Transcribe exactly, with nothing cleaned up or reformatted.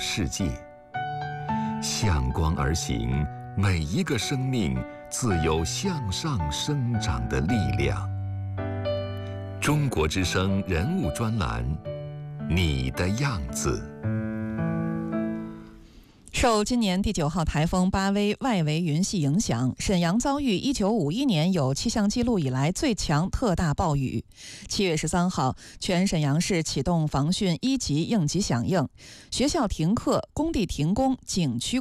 世界。向光而行，每一个生命自有向上生长的力量。中国之声人物专栏，你的样子。 受今年第九号台风巴威外围云系影响，沈阳遭遇一九五一年有气象记录以来最强特大暴雨。七月十三号，全沈阳市启动防汛一级应急响应，学校停课，工地停工，景区